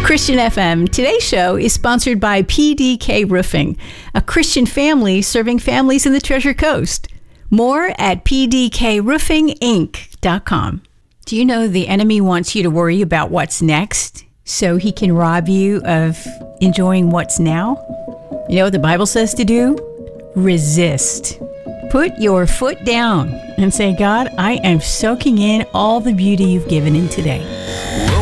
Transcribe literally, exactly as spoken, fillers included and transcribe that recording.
Christian F M. Today's show is sponsored by P D K Roofing, a Christian family serving families in the Treasure Coast. More at p d k roofing inc dot com. Do you know the enemy wants you to worry about what's next so he can rob you of enjoying what's now? You know what the Bible says to do? Resist. Put your foot down and say, God, I am soaking in all the beauty you've given in today.